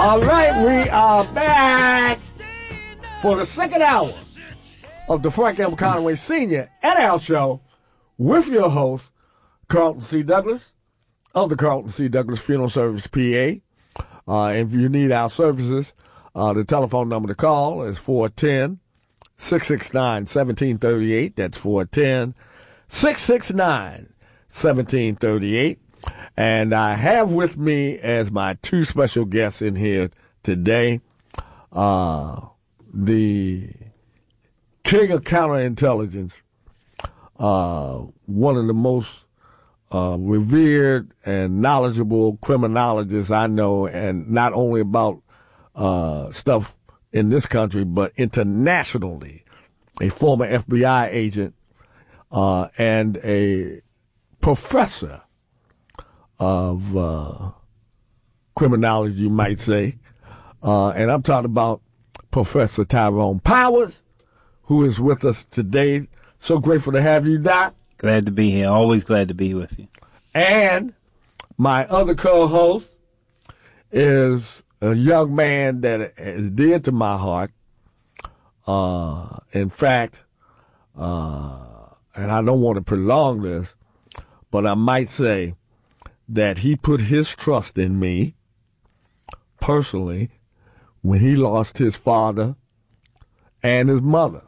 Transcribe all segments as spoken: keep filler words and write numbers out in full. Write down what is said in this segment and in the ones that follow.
All right, we are back for the second hour of the Frank M. Conaway Senior and Al Show with your host, Carlton C. Douglas of the Carlton C. Douglas Funeral Service, P A. Uh, if you need our services, uh, the telephone number to call is four one zero, six six nine, one seven three eight. That's four one zero, six six nine, one seven three eight. And I have with me as my two special guests in here today, uh, the king of counterintelligence, uh, one of the most uh, revered and knowledgeable criminologists I know, and not only about uh, stuff in this country, but internationally, a former F B I agent uh, and a professor of uh, criminology, you might say. Uh, and I'm talking about Professor Tyrone Powers, who is with us today. So grateful to have you, Doc. Glad to be here. Always glad to be with you. And my other co-host is a young man that is dear to my heart. Uh, in fact, uh, and I don't want to prolong this, but I might say that he put his trust in me personally when he lost his father and his mother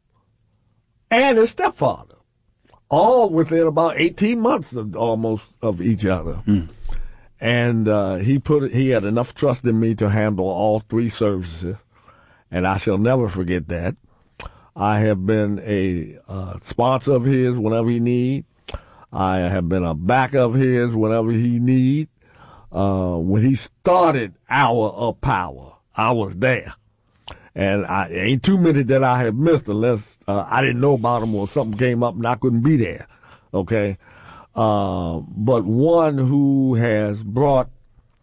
and his stepfather, all within about eighteen months of, almost of each other. Mm. And uh, he put he had enough trust in me to handle all three services, and I shall never forget that. I have been a uh, sponsor of his whenever he need. I have been a back of his whenever he need. Uh, when he started Hour of Power, I was there. And I ain't too many that I have missed unless uh, I didn't know about them or something came up and I couldn't be there. Okay? Uh, but one who has brought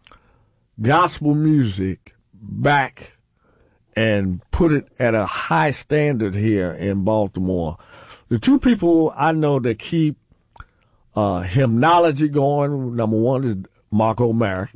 gospel music back and put it at a high standard here in Baltimore. The two people I know that keep Uh, hymnology going, number one is Marco Merrick.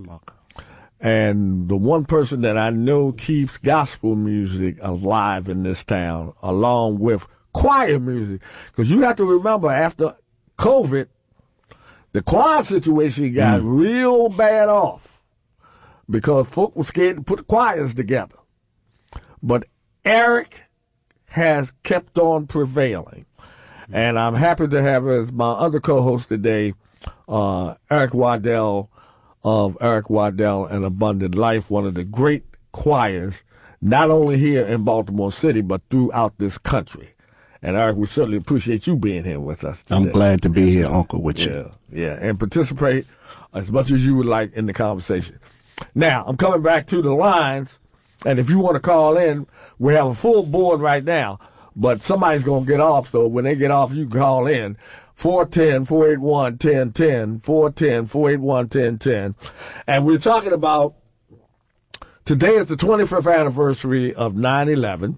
And the one person that I know keeps gospel music alive in this town, along with choir music. Because you have to remember, after COVID, the choir situation got mm. real bad off because folk were scared to put the choirs together. But Eric has kept on prevailing. And I'm happy to have as my other co-host today, uh, Eric Waddell of Eric Waddell and Abundant Life, one of the great choirs, not only here in Baltimore City, but throughout this country. And Eric, we certainly appreciate you being here with us today. I'm glad to be here, Uncle, with yeah, you. Yeah, and participate as much as you would like in the conversation. Now, I'm coming back to the lines, and if you want to call in, we have a full board right now. But somebody's going to get off, so when they get off, you call in. four one zero, four eight one, one zero one zero, four one zero, four eight one, one zero one zero. And we're talking about, today is the twenty-fifth anniversary of nine eleven.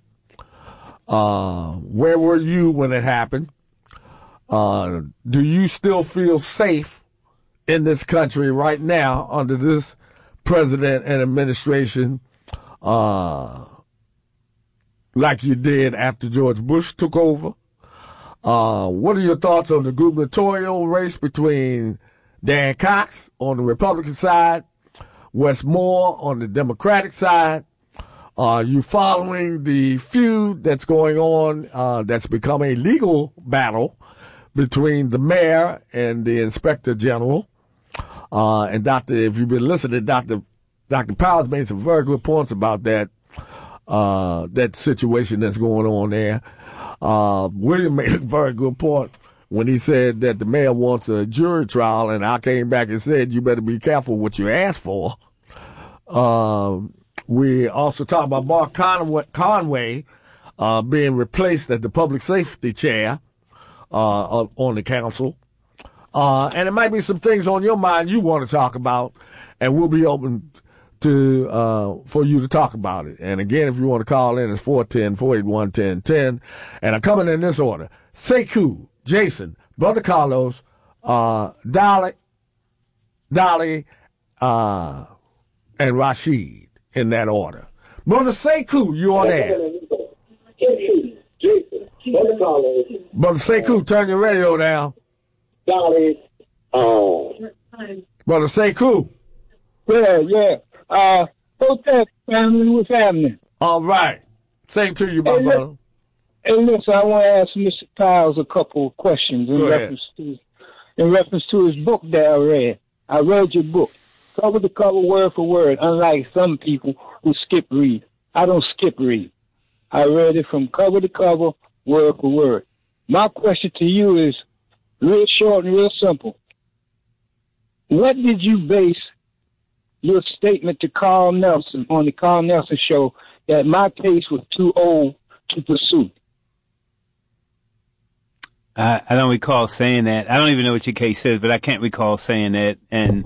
Uh, where were you when it happened? Uh, do you still feel safe in this country right now under this president and administration? Uh... like you did after George Bush took over. Uh, what are your thoughts on the gubernatorial race between Dan Cox on the Republican side, Wes Moore on the Democratic side? Are you following the feud that's going on, uh, that's become a legal battle between the mayor and the inspector general? Uh, and Doctor, if you've been listening, Doctor Doctor Powers made some very good points about that. Uh, that situation that's going on there. Uh, William made a very good point when he said that the mayor wants a jury trial, and I came back and said, you better be careful what you ask for. Uh, we also talked about Mark Conway, Conway uh, being replaced as the public safety chair uh, on the council. Uh, and there might be some things on your mind you want to talk about, and we'll be open to uh for you to talk about it. And again, if you want to call in, it's four one zero, four eight one, one zero one zero. And I'm coming in this order. Sekou, Jason, Brother Carlos, uh, Dolly, Dolly, uh, and Rashid. in that order. Brother Sekou, you on air. Brother Sekou, turn your radio down. Brother Sekou. Yeah, yeah. Uh, Hotep family, what's happening? All right. Same to you, my Hey, brother. Hey, listen, I want to ask Mister Piles a couple of questions in Go ahead. reference to in reference to his book that I read. I read your book, cover to cover, word for word. Unlike some people who skip read, I don't skip read. I read it from cover to cover, word for word. My question to you is real short and real simple. What did you base your statement to Carl Nelson on the Carl Nelson show that my case was too old to pursue? I, I don't recall saying that. I don't even know what your case says, but I can't recall saying that. And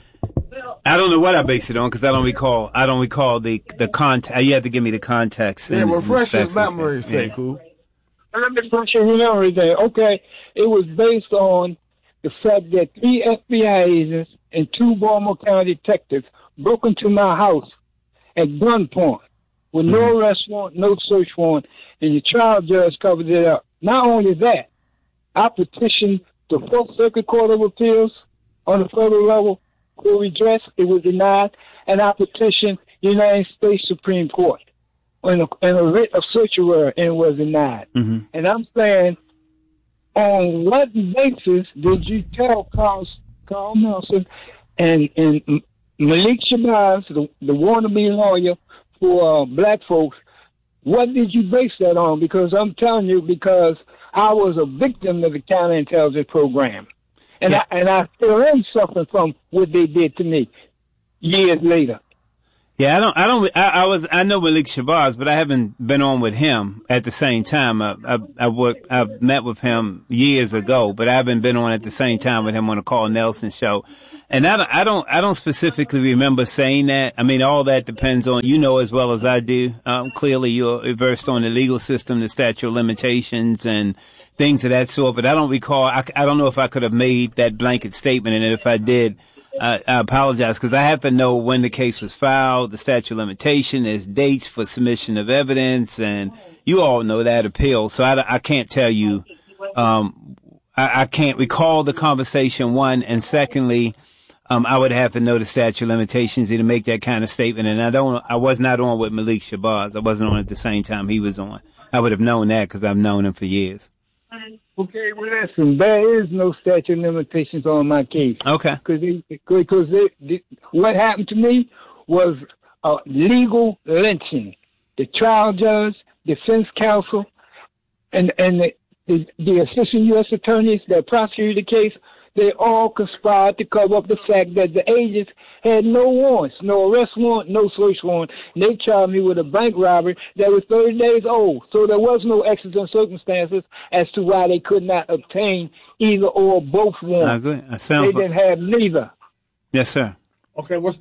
I don't know what I based it on because I don't recall. I don't recall the the context. You have to give me the context. Yeah, and, refresh and his memory, yeah. Sekou. Let me refresh your memory there. Okay, it was based on the fact that three F B I agents and two Baltimore County detectives broke into my house at gunpoint with no Mm-hmm. arrest warrant, no search warrant, and the trial judge covered it up. Not only that, I petitioned the Fourth Circuit Court of Appeals on the federal level for redress. It was denied, and I petitioned the United States Supreme Court on a, on a writ of certiorari, and it was denied. Mm-hmm. And I'm saying, on what basis did you tell Carl, Carl Nelson and, and Malik Shabazz, the, the wannabe lawyer for uh, black folks, what did you base that on? Because I'm telling you, because I was a victim of the counterintelligence program. And, Yeah. I, and I still am suffering from what they did to me years later. Yeah, I don't, I don't, I, I was, I know Malik Shabazz, but I haven't been on with him at the same time. I, I, I worked, I met with him years ago, but I haven't been on at the same time with him on the Carl Nelson show. And I don't, I don't, I don't specifically remember saying that. I mean, all that depends on, you know, as well as I do. Um, clearly you're versed on the legal system, the statute of limitations and things of that sort, but I don't recall, I, I don't know if I could have made that blanket statement. And if I did, Uh, I apologize because I have to know when the case was filed, the statute of limitation, there's dates for submission of evidence, and you all know that appeal. So I, I can't tell you, um, I, I can't recall the conversation, one, and secondly, um, I would have to know the statute of limitations to make that kind of statement. And I don't, I was not on with Malik Shabazz. I wasn't on at the same time he was on. I would have known that because I've known him for years. Okay, well, listen, there is no statute of limitations on my case. Okay. Because because what happened to me was uh, legal lynching. The trial judge, defense counsel, and and the, the, the assistant U S attorneys that prosecuted the case, they all conspired to cover up the fact that the agents had no warrants, no arrest warrant, no search warrant. And they charged me with a bank robbery that was thirty days old. So there was no exigent circumstances as to why they could not obtain either or both I warrants. agree. That They sounds like, didn't have neither. yes, sir. Okay, what's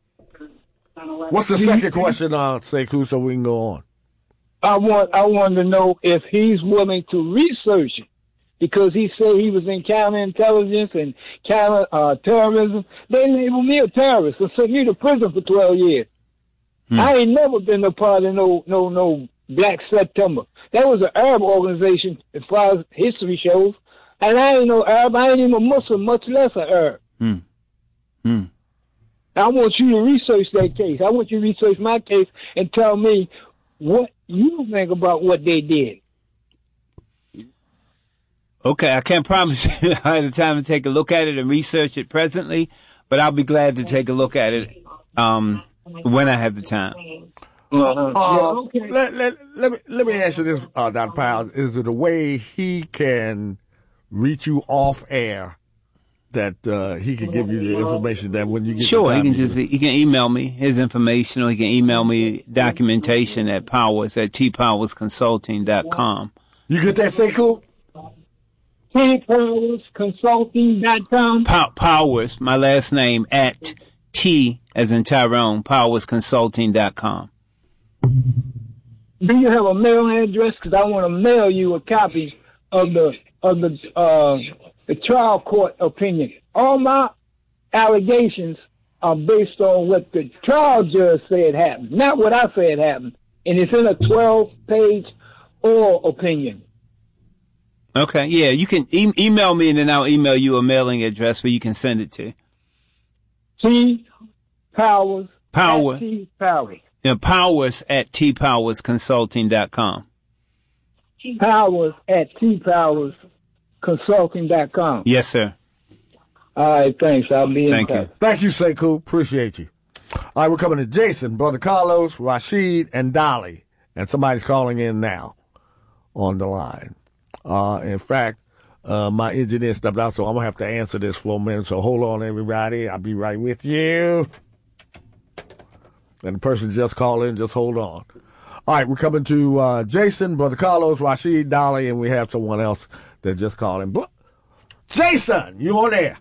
what's the second question, uh, Sekou, so we can go on? I want I want to know if he's willing to research it. Because he said he was in counterintelligence and counter uh, terrorism. They labeled me a terrorist and sent me to prison for twelve years. Hmm. I ain't never been a part of no no no Black September. That was an Arab organization as far as history shows. And I ain't no Arab. I ain't even a Muslim, much less an Arab. Hmm. Hmm. I want you to research that case. I want you to research my case and tell me what you think about what they did. Okay, I can't promise you I had the time to take a look at it and research it presently, but I'll be glad to take a look at it um, when I have the time. Uh, Yeah, okay. let, let, let, me, let me ask you this, uh, Doctor Piles. Is it a way he can reach you off air that uh, he can give you the information that when you get Sure, the he time can just he can email me his information, or he can email me documentation at Powers at t powers consulting dot com. You get that, Sekou? T Powers Consulting dot com. Pow- Powers, my last name, at T as in Tyrone, powers consulting dot com. Do you have a mailing address? Because I want to mail you a copy of the of the uh, the trial court opinion. All my allegations are based on what the trial judge said happened, not what I said happened. And it's in a twelve-page oral opinion. Okay, yeah, you can e- email me, and then I'll email you a mailing address where you can send it to. T. Powers. Power. T. Powers. Yeah, Powers at t powers consulting dot com. Powers at t powers consulting dot com. Yes, sir. All right, thanks. I'll be in Thank touch. you. Thank you, Sekou. Appreciate you. All right, we're coming to Jason, Brother Carlos, Rashid, and Dolly. And somebody's calling in now on the line. Uh, in fact, uh, my engineer stepped out, so I'm going to have to answer this for a minute. So hold on, everybody. I'll be right with you. And the person just called in, just hold on. All right, we're coming to uh, Jason, Brother Carlos, Rashid, Dolly, and we have someone else that just called in. Jason, you on there?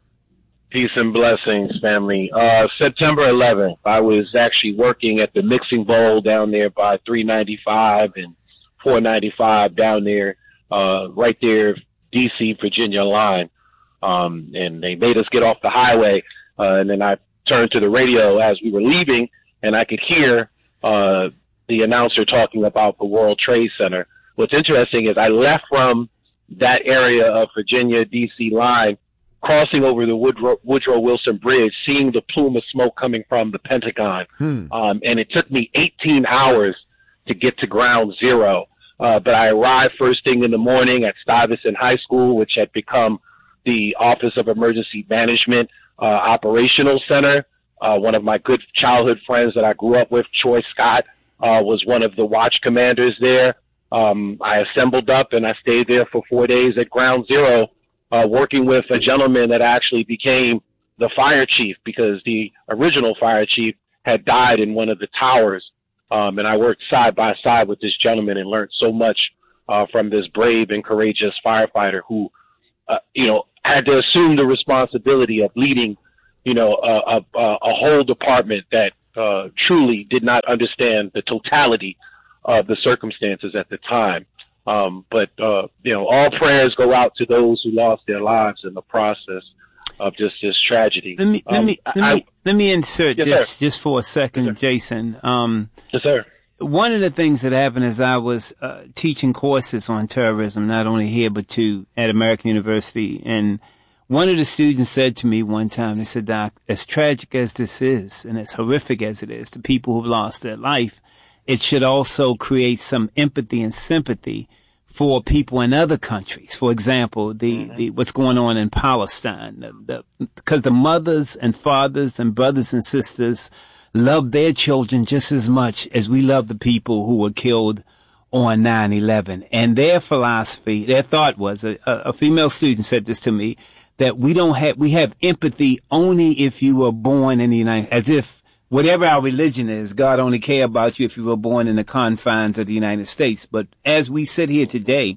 Peace and blessings, family. Uh, September eleventh, I was actually working at the Mixing Bowl down there by three ninety-five and four ninety-five down there, uh, right there, D C, Virginia line. Um, and they made us get off the highway. Uh, and then I turned to the radio as we were leaving, and I could hear, uh, the announcer talking about the World Trade Center. What's interesting is I left from that area of Virginia, D C line, crossing over the Woodrow, Woodrow Wilson Bridge, seeing the plume of smoke coming from the Pentagon. Hmm. Um, and it took me eighteen hours to get to ground zero. Uh, but I arrived first thing in the morning at Stuyvesant High School, which had become the Office of Emergency Management uh, Operational Center. Uh, one of my good childhood friends that I grew up with, Troy Scott, uh, was one of the watch commanders there. Um, I assembled up and I stayed there for four days at ground zero, uh, working with a gentleman that actually became the fire chief, because the original fire chief had died in one of the towers. Um, and I worked side by side with this gentleman and learned so much uh, from this brave and courageous firefighter who, uh, you know, had to assume the responsibility of leading, you know, a, a, a whole department that uh, truly did not understand the totality of the circumstances at the time. Um, but, uh, you know, all prayers go out to those who lost their lives in the process of just this tragedy. Let me, let um, me, let I, me, let me insert yes, this sir. just for a second, yes, Jason. Um, yes, sir. One of the things that happened is I was uh, teaching courses on terrorism, not only here, but too at American University. And one of the students said to me one time, they said, Doc, as tragic as this is, and as horrific as it is to people who've lost their life, it should also create some empathy and sympathy for people in other countries. For example, the, the what's going on in Palestine, the, the, because the mothers and fathers and brothers and sisters love their children just as much as we love the people who were killed on nine eleven. And their philosophy, their thought was, a, a female student said this to me, that we don't have, we have empathy only if you were born in the United, as if whatever our religion is, God only care about you if you were born in the confines of the United States. But as we sit here today,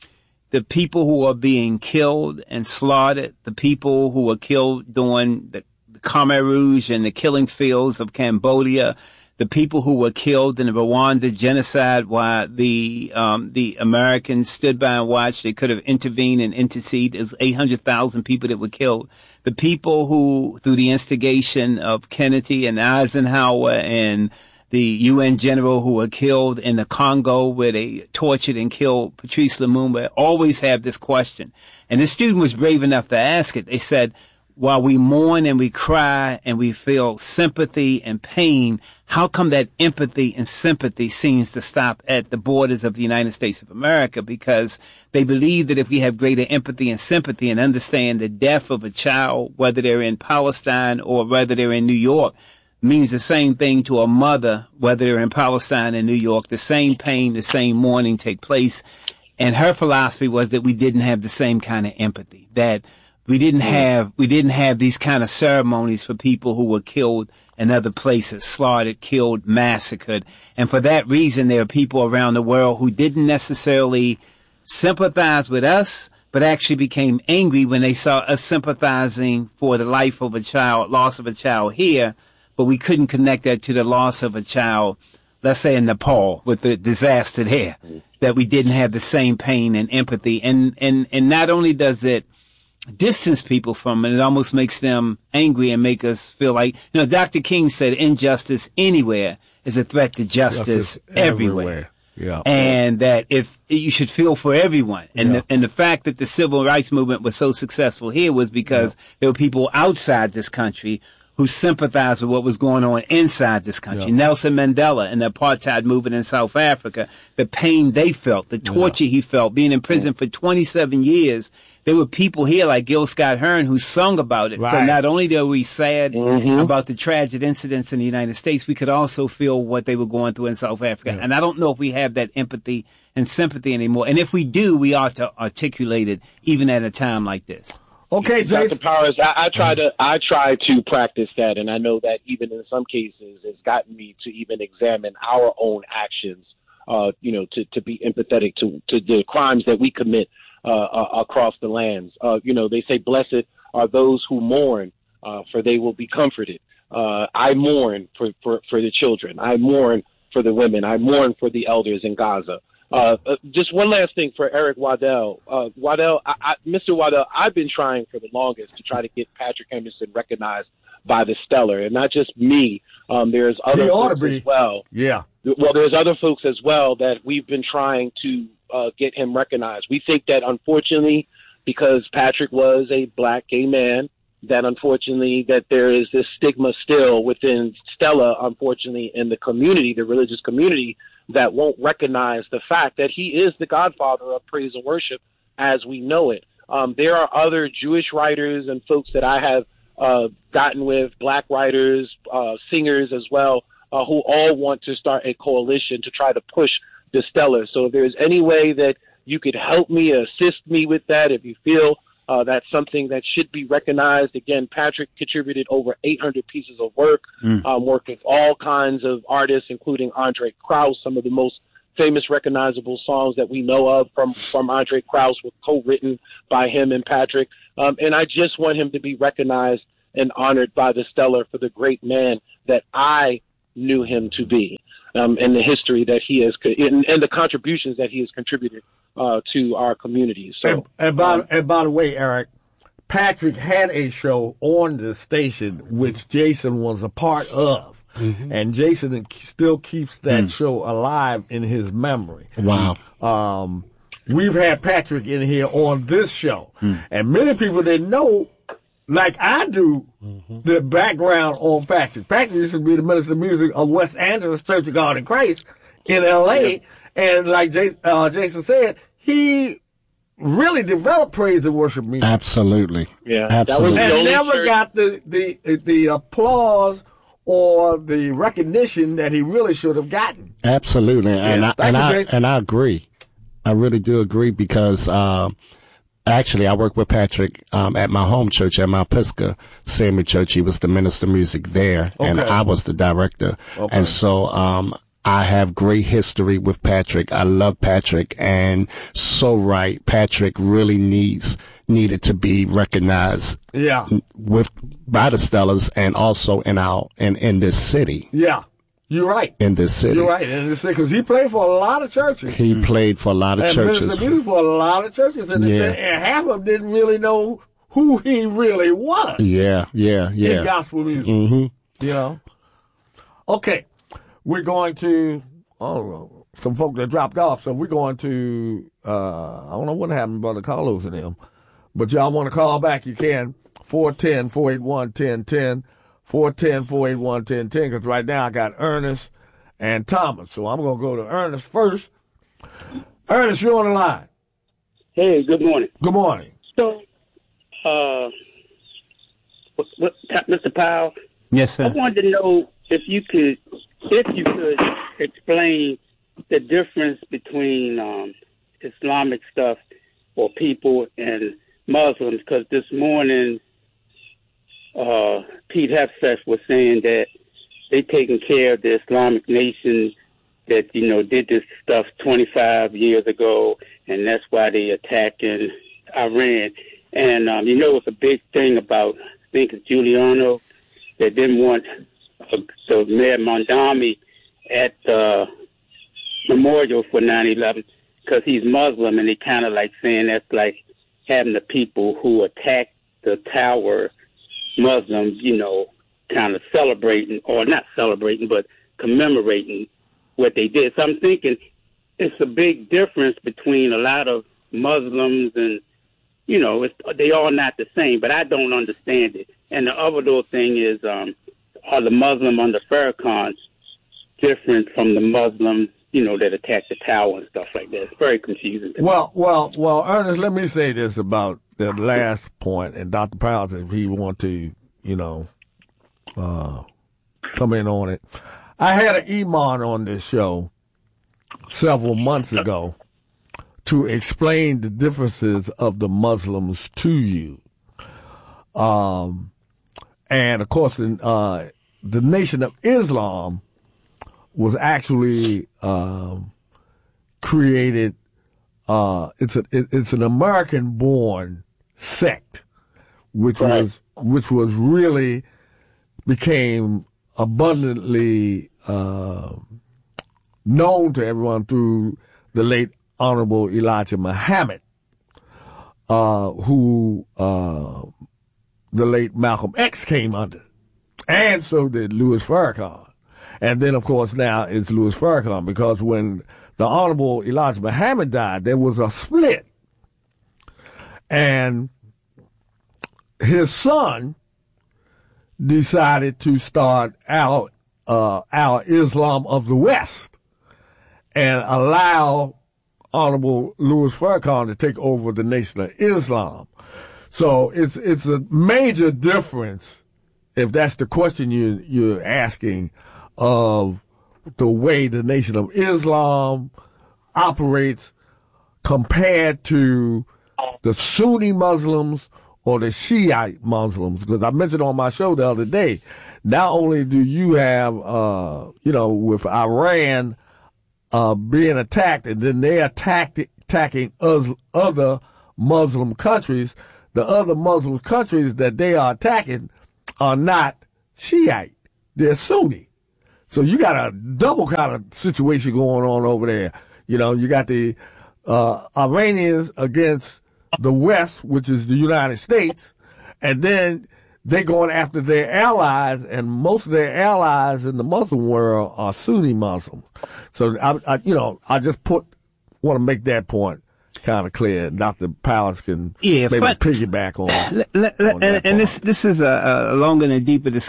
the people who are being killed and slaughtered, the people who were killed during the, the Khmer Rouge and the killing fields of Cambodia, the people who were killed in the Rwanda genocide while the um, the Americans stood by and watched. They could have intervened and interceded. It was eight hundred thousand people that were killed. The people who, through the instigation of Kennedy and Eisenhower and the U N general who were killed in the Congo where they tortured and killed Patrice Lumumba, always have this question. And this student was brave enough to ask it. They said, while we mourn and we cry and we feel sympathy and pain, how come that empathy and sympathy seems to stop at the borders of the United States of America? Because they believe that if we have greater empathy and sympathy and understand the death of a child, whether they're in Palestine or whether they're in New York, means the same thing to a mother, whether they're in Palestine and New York. The same pain, the same mourning take place. And her philosophy was that we didn't have the same kind of empathy, that We didn't have, we didn't have these kind of ceremonies for people who were killed in other places, slaughtered, killed, massacred. And for that reason, there are people around the world who didn't necessarily sympathize with us, but actually became angry when they saw us sympathizing for the life of a child, loss of a child here, but we couldn't connect that to the loss of a child, let's say in Nepal with the disaster there, that we didn't have the same pain and empathy. And, and, and not only does it distance people from it. It almost makes them angry and make us feel like, you know, Doctor King said injustice anywhere is a threat to justice, justice everywhere. everywhere. Yeah. And that if you should feel for everyone. And, yeah. the, and the fact that the civil rights movement was so successful here was because yeah. there were people outside this country who sympathized with what was going on inside this country. Yeah. Nelson Mandela and the apartheid movement in South Africa, the pain they felt, the torture yeah. he felt, being in prison yeah. for twenty-seven years. There were people here like Gil Scott-Heron who sung about it. Right. So not only were we sad mm-hmm. about the tragic incidents in the United States, we could also feel what they were going through in South Africa. Yeah. And I don't know if we have that empathy and sympathy anymore. And if we do, we ought to articulate it even at a time like this. Okay, Jason. Doctor Powers, I, I try to I try to practice that, and I know that even in some cases, it's gotten me to even examine our own actions. Uh, you know, to, to be empathetic to, to the crimes that we commit uh, uh, across the lands. Uh, you know, they say, "Blessed are those who mourn, uh, for they will be comforted." Uh, I mourn for, for, for the children. I mourn for the women. I mourn for the elders in Gaza. Uh, uh, just one last thing for Eric Waddell. Uh, Waddell, I, I, Mister Waddell, I've been trying for the longest to try to get Patrick Henderson recognized by the Stellar, and not just me. Um, there's other folks as well. Yeah. Well, there's other folks as well that we've been trying to uh, get him recognized. We think that, unfortunately, because Patrick was a black gay man, that unfortunately that there is this stigma still within Stella, unfortunately, in the community, the religious community, that won't recognize the fact that he is the godfather of praise and worship as we know it. Um, there are other Jewish writers and folks that I have uh, gotten with, black writers, uh, singers as well, uh, who all want to start a coalition to try to push the Stellar. So if there's any way that you could help me, assist me with that, if you feel Uh, that's something that should be recognized. Again, Patrick contributed over eight hundred pieces of work, mm. um, worked with all kinds of artists, including Andre Crouch. Some of the most famous recognizable songs that we know of from, from Andre Crouch were co-written by him and Patrick. Um, and I just want him to be recognized and honored by the Stellar for the great man that I knew him to be, um, and the history that he has, and, and the contributions that he has contributed Uh, to our communities. So, and, and, by, um, and by the way, Eric, Patrick had a show on the station which Jason was a part of, mm-hmm. and Jason still keeps that mm. show alive in his memory. Wow. Um, we've had Patrick in here on this show, mm. and many people didn't know, like I do, mm-hmm. the background on Patrick. Patrick used to be the minister of music of West Angeles Church of God in Christ in L A, yeah. And like Jason, uh, Jason said, he really developed praise and worship music. Absolutely. Yeah. Absolutely. And never church. got the, the, the applause or the recognition that he really should have gotten. Absolutely. And, yeah. I, and, I, and I agree. I really do agree because, uh, actually I worked with Patrick, um, at my home church at Mount Pisgah Sammy Church. He was the minister of music there, okay. and I was the director. Okay. And so, um, I have great history with Patrick. I love Patrick, and so right, Patrick really needs needed to be recognized. Yeah, with by the Stellars and also in our in in this city. Yeah, you're right. In this city, you're right. In this city, because he played for a lot of churches. He played for a lot of and churches. And music for a lot of churches in the yeah. city, and half of them didn't really know who he really was. Yeah, yeah, yeah. In gospel music, mm-hmm. you know. Okay. We're going to, oh, some folk that dropped off, so we're going to, uh, I don't know what happened, Brother Carlos and them, but y'all want to call back, you can, four one zero, four eight one, one zero one zero, four one zero, four eight one, one zero one zero, because right now I got Ernest and Thomas, so I'm going to go to Ernest first. Ernest, you're on the line. Hey, good morning. Good morning. So, uh, what, what, Mister Powell? Yes, sir. I wanted to know if you could, if you could explain the difference between um, Islamic stuff or people and Muslims, because this morning uh, Pete Hegseth was saying that they taking care of the Islamic nation that, you know, did this stuff twenty-five years ago, and that's why they attacking Iran. And, um, you know, it's a big thing about, I think it's Giuliano, that didn't want uh, the Mayor Mondami at the memorial for nine eleven because he's Muslim, and they kind of like saying that's like having the people who attacked the tower Muslims, you know, kind of celebrating, or not celebrating, but commemorating what they did. So I'm thinking it's a big difference between a lot of Muslims and, you know, it's, they all not the same, but I don't understand it. And the other little thing is, um, are the Muslim under Farrakhan different from the Muslims, you know, that attacked the tower and stuff like that? It's very confusing. Well, well, well, Ernest, let me say this about the last point, and Doctor Powell, if he want to, you know, uh, come in on it. I had an Iman on this show several months ago to explain the differences of the Muslims to you. Um, and of course, in, uh, the Nation of Islam was actually, um, created, uh, it's a, it, it's an American-born sect, which right. was, which was really became abundantly, uh, known to everyone through the late Honorable Elijah Muhammad, uh, who, uh, the late Malcolm X came under. And so did Louis Farrakhan. And then, of course, now it's Louis Farrakhan, because when the Honorable Elijah Muhammad died, there was a split. And his son decided to start our, uh, our Islam of the West and allow Honorable Louis Farrakhan to take over the Nation of Islam. So it's it's a major difference, if that's the question you, you're asking, of the way the Nation of Islam operates compared to the Sunni Muslims or the Shiite Muslims. Because I mentioned on my show the other day, not only do you have, uh, you know, with Iran uh, being attacked, and then they're attacked, attacking us, other Muslim countries, the other Muslim countries that they are attacking are not Shiite. They're Sunni. So you got a double kind of situation going on over there. You know, you got the uh, Iranians against the West, which is the United States, and then they're going after their allies, and most of their allies in the Muslim world are Sunni Muslims. So, I, I you know, I just put want to make that point kind of clear. Doctor Powers can yeah, maybe but, piggyback on. Let, let, on and and this this is a, a longer and deeper discussion.